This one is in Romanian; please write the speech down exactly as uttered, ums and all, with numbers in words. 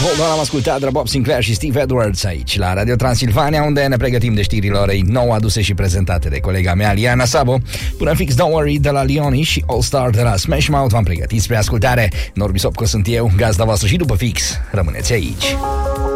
Hold On, am ascultat de la Bob Sinclair și Steve Edwards aici la Radio Transilvania, unde ne pregătim de știrile orei nouă aduse și prezentate de colega mea Liana Sabo. Până fix Don't Worry de la Leoni și All Star de la Smash Mouth v-am pregătit spre ascultare. Norbi Sopco sunt eu, gazda voastră, și după fix rămâneți aici.